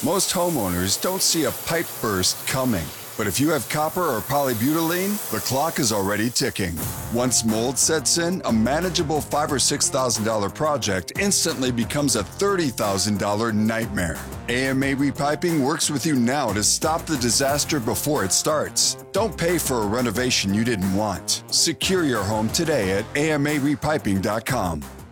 Most homeowners don't see a pipe burst coming. But if you have copper or polybutylene, the clock is already ticking. Once mold sets in, a manageable $5,000 or $6,000 project instantly becomes a $30,000 nightmare. AMA Repiping works with you now to stop the disaster before it starts. Don't pay for a renovation you didn't want. Secure your home today at amarepiping.com.